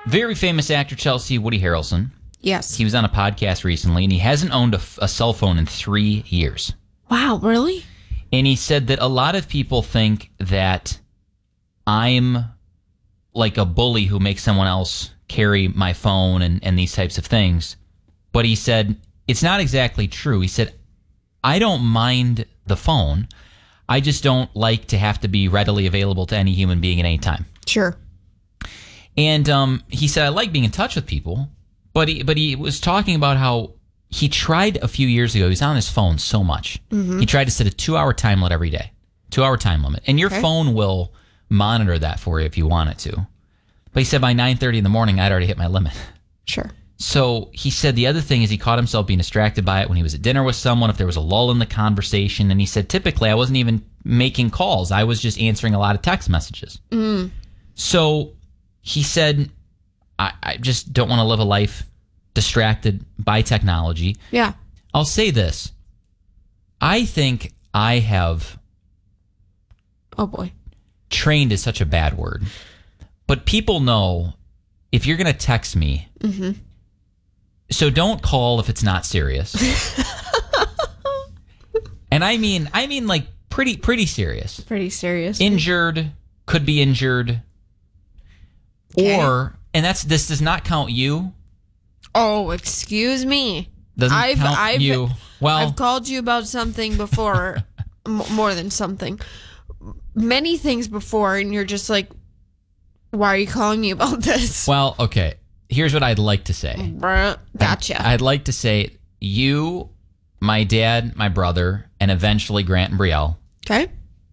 Very famous actor, Chelsea, Woody Harrelson. Yes. He was on a podcast recently, and he hasn't owned a cell phone in 3 years. Wow, really? And he said that a lot of people think that I'm like a bully who makes someone else carry my phone and these types of things. But he said, it's not exactly true. He said, I don't mind the phone. I just don't like to have to be readily available to any human being at any time. Sure. And he said, I like being in touch with people. But he was talking about how he tried a few years ago. He was on his phone so much. Mm-hmm. He tried to set a 2-hour time limit every day. 2-hour time limit. And your phone will monitor that for you if you want it to. But he said by 9:30 in the morning, I'd already hit my limit. Sure. So he said the other thing is he caught himself being distracted by it when he was at dinner with someone, if there was a lull in the conversation. And he said, typically, I wasn't even making calls. I was just answering a lot of text messages. Mm. So he said, I just don't want to live a life distracted by technology. Yeah. I'll say this. I think I have... Oh, boy. Trained is such a bad word. But people know if you're going to text me... Mm-hmm. So don't call if it's not serious. And I mean like pretty serious. Pretty serious. Injured, could be injured. Okay. Or, and this does not count you. Oh, excuse me. Doesn't count you. Well, I've called you about something before, more than something. Many things before, and you're just like, why are you calling me about this? Well, okay. Here's what I'd like to say. Gotcha. I'd like to say you, my dad, my brother, and eventually Grant and Brielle. Okay.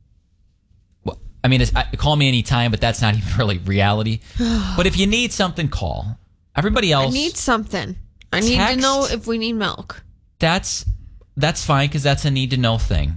Well, I mean, call me anytime, but that's not even really reality. But if you need something, call. Everybody else. I need something. I need to know if we need milk. That's fine because that's a need to know thing.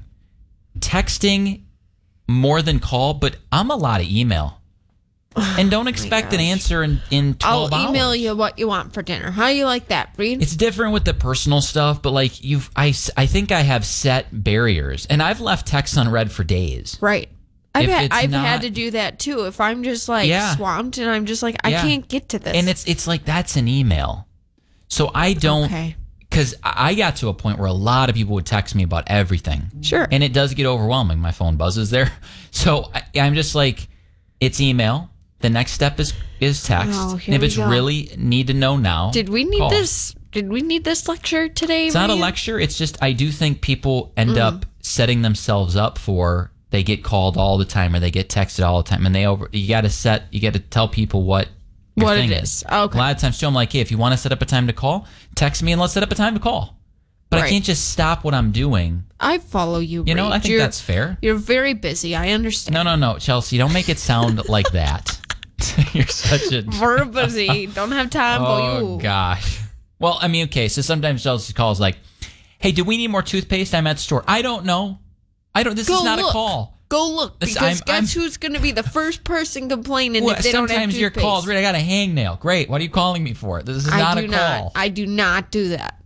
Texting more than call, but I'm a lot of email. And don't expect an answer in 12 hours. I'll email you what you want for dinner. How you like that, Breed? It's different with the personal stuff, but like I think I have set barriers, and I've left texts unread for days. Right. I've had to do that too. If I'm just like swamped and I'm just like I can't get to this, and it's like that's an email. So I don't, because I got to a point where a lot of people would text me about everything. Sure. And it does get overwhelming. My phone buzzes there, so I'm just like, it's email. The next step is text. Oh, and if it's really need to know now, did we need call. this? Did we need this lecture today? It's not a lecture. It's just I do think people end up setting themselves up for they get called all the time or they get texted all the time, and you got to tell people what it is. Okay. A lot of times too, I'm like, hey, if you want to set up a time to call, text me and let's set up a time to call. But I can't just stop what I'm doing. I follow you. You know, I think that's fair. You're very busy. I understand. No, Chelsea, don't make it sound like that. You're such a... We're busy. Don't have time for you. Oh, gosh. Well, I mean, okay, so sometimes Chelsea calls like, hey, do we need more toothpaste? I'm at the store. I don't know. This is not a call. Go look, because guess who's going to be the first person complaining if they don't have toothpaste? Sometimes your calls, I got a hangnail. Great, what are you calling me for? This is not a call. I do not do that.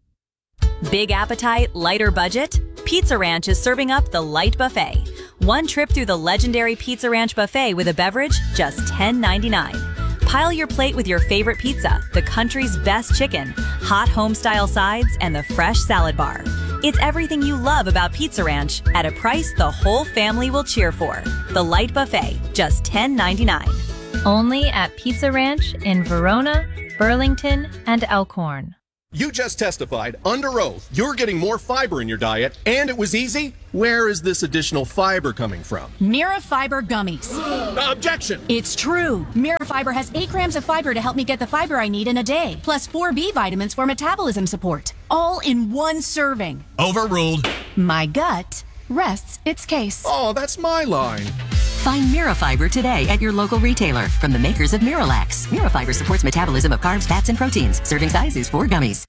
Big appetite, lighter budget? Pizza Ranch is serving up the Light Buffet. One trip through the legendary Pizza Ranch buffet with a beverage, just $10.99. Pile your plate with your favorite pizza, the country's best chicken, hot home-style sides, and the fresh salad bar. It's everything you love about Pizza Ranch at a price the whole family will cheer for. The Light Buffet, just $10.99. Only at Pizza Ranch in Verona, Burlington, and Elkhorn. You just testified under oath you're getting more fiber in your diet, and it was easy? Where is this additional fiber coming from? Mira Fiber Gummies. Objection! It's true. Mira Fiber has 8 grams of fiber to help me get the fiber I need in a day, plus 4 B vitamins for metabolism support, all in one serving. Overruled. My gut rests its case. Oh, that's my line. Find Mirafiber today at your local retailer from the makers of Miralax. Mirafiber supports metabolism of carbs, fats, and proteins. Serving size is 4 gummies.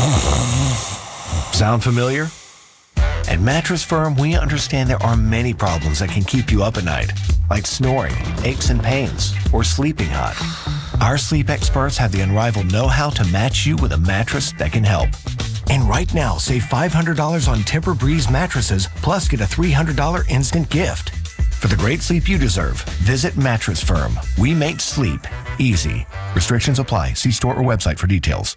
Sound familiar? At Mattress Firm, we understand there are many problems that can keep you up at night, like snoring, aches and pains, or sleeping hot. Our sleep experts have the unrivaled know-how to match you with a mattress that can help. And right now, save $500 on Tempur-Breeze mattresses, plus get a $300 instant gift. For the great sleep you deserve, visit Mattress Firm. We make sleep easy. Restrictions apply. See store or website for details.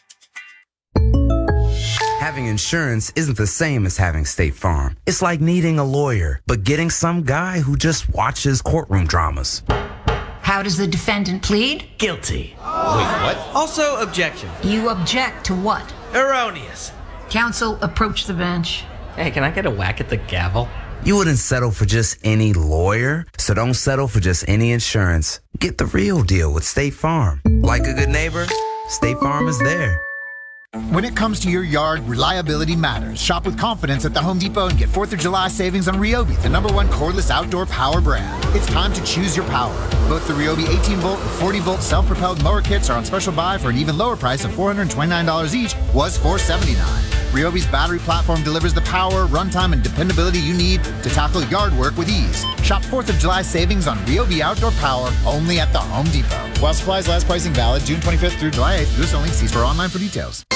Having insurance isn't the same as having State Farm. It's like needing a lawyer, but getting some guy who just watches courtroom dramas. How does the defendant plead? Guilty. Wait, what? Also, objection. You object to what? Erroneous. Counsel, approach the bench. Hey, can I get a whack at the gavel? You wouldn't settle for just any lawyer, so don't settle for just any insurance. Get the real deal with State Farm. Like a good neighbor, State Farm is there. When it comes to your yard, reliability matters. Shop with confidence at the Home Depot and get 4th of July savings on Ryobi, the #1 cordless outdoor power brand. It's time to choose your power. Both the Ryobi 18-volt and 40-volt self-propelled mower kits are on special buy for an even lower price of $429 each, was $479. Ryobi's battery platform delivers the power, runtime, and dependability you need to tackle yard work with ease. Shop 4th of July savings on Ryobi outdoor power only at the Home Depot. While supplies last, pricing valid June 25th through July 8th. U.S. only. See store online for details.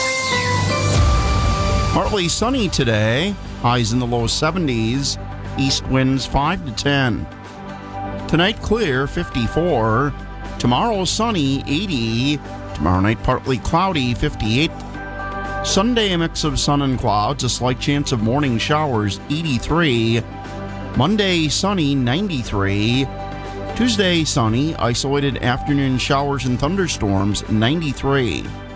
Partly sunny today, highs in the low 70s, east winds 5 to 10. Tonight clear, 54. Tomorrow sunny, 80. Tomorrow night partly cloudy, 58. Sunday a mix of sun and clouds, a slight chance of morning showers, 83. Monday sunny, 93. Tuesday sunny, isolated afternoon showers and thunderstorms, 93.